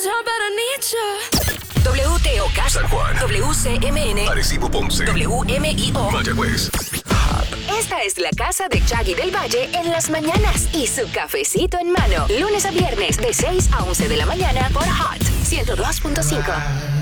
WTOK, San Juan, WCMN, Arecibo, Ponce, WMIO. Mayagüez. Esta es la casa de Chaggy del Valle en las mañanas y su cafecito en mano. Lunes a viernes de 6 a 11 de la mañana por Hot 102.5.